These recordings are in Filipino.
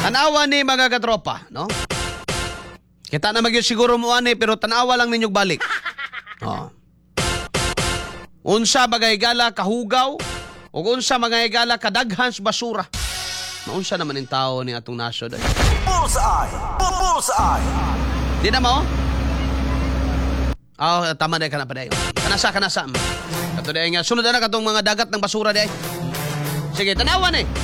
Tanawa ni mga katropa, no? Kita na magyud siguro mo ani pero tanawa lang ninyong balik. Oh. Unsa magahigala kahugaw o unsa magahigala kadaghans basura. Naunsa naman yung tao ni atong nasod. Bullseye! Bullseye! Di na mo? Tama na ka na pa dayo. Kanasa. Kato dayo nga. Sunod na katong mga dagat ng basura dayo. Sige, tanawan eh.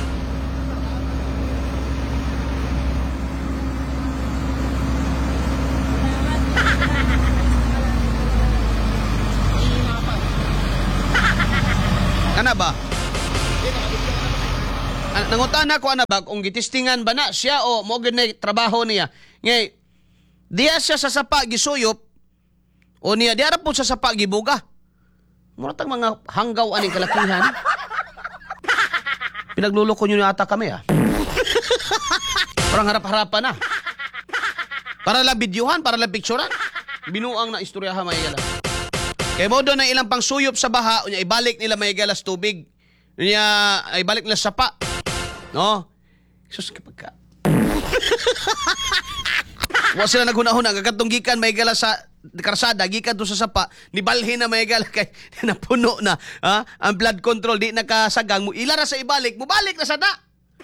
Kana ba? Nangutan ako ba kung gitistingan ba na siya o mo gid na trabaho niya. Ngay diya siya sa sapa gisuyop o niya diara po sa sapa gibuga. Mura tang mga hanggaw aning kalakihan. Pinagluloko niyo ata kami Parang harap-harapan na. Para lang videohan, para lang picturean. Binuang na istoryahan mayigala. Kaya mo doon na ilang pang suyop sa baha, unya ibalik nila mayigala sa tubig. Unya ibalik nila sa sapa. No? Sus kapag ka. Wa sila naghuna-huna kagatong gikan mayigala sa karsada, gikan to sa sapa, nibalhin na mayigala kay napuno na ang blood control di nakasagang mo ilara sa ibalik, mo balik na sada.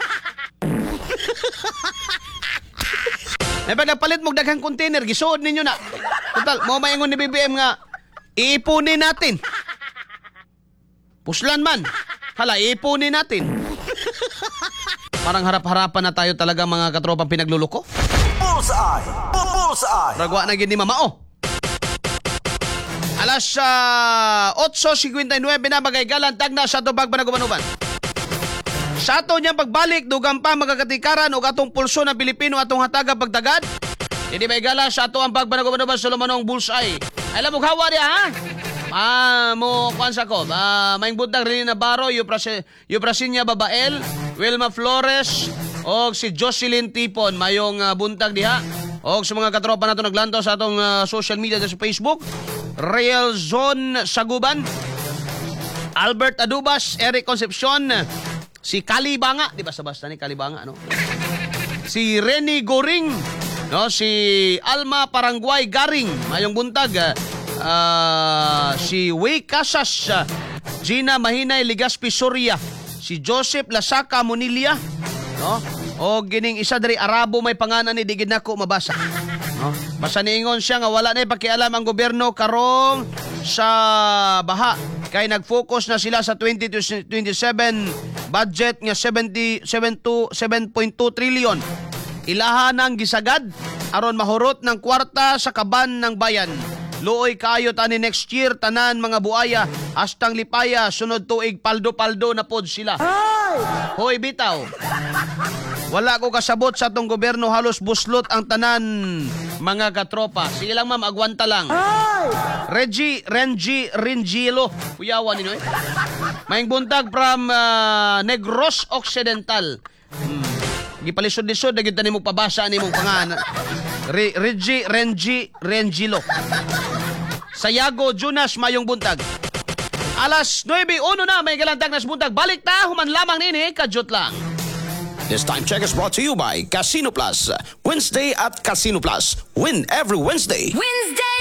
May pagpalit mo daghang container, gisuod ninyo na. Total, mo maingon ni BBM nga iipunin natin. Puslan man. Hala, iipunin natin. Parang harap-harapan na tayo talaga mga katropang pinagluloko. Bullseye! Bullseye! Ragwa na gini mamao. Alas 8:59 na magaygalan tagna sa tubag Banagubanuban. Sa ato niyang pagbalik, dugang pa magkakatikaran o atong pulso ng Pilipino atong hataga pagtagad. Hindi may gala sa ato ang Banagubanuban sa lumanong bullseye. Alam mo hawa niya mo kwansa ko. Maing buntag rin na Baro, Yuprasinya Babael, Wilma Flores, o si Jocelyn Tipon. Mayong buntag diha. O sa mga katropa nato naglantaw sa atong social media sa Facebook. Real Zone Saguban, Albert Adubas, Eric Concepcion, si Kalibanga, di ba basta ni Kalibanga, no? Si Rene Goring, no? Si Alma Parangguay Garing, mayong buntag, si Way Casas, Gina Mahinay Ligaspi Soria, si Joseph Lasaka Monilia, no? O gining isa diri Arabo may panganan ni digid nako mabasa. No? Basta niingon siya nga wala na pakialam ang gobyerno karong sa baha. Kay nag-focus na sila sa 2027 budget nga 7.2 trillion. Ilahan ng gisagad aron mahurot ng kwarta sa kaban ng bayan. Luoy kayo tani next year tanan mga buaya hastang lipaya sunod tuig paldo-paldo na pod sila. Hoy bitaw. Wala ko kasabot sa atong gobyerno halos buslot ang tanan mga katropa. Sige lang ma'am, agwanta lang. Rengilo. Kuyawan ninyo eh. Maing buntag from Negros Occidental. Gipalisod-lisod na kita ni mo pabasa ni mong pangalan. Rengilo. Sayago Jonas mayong buntag. Alas 9:01 na may galantag nas buntag. Balik ta human lamang nini kadyot lang. This time check is brought to you by Casino Plus. Wednesday at Casino Plus. Win every Wednesday. Wednesday!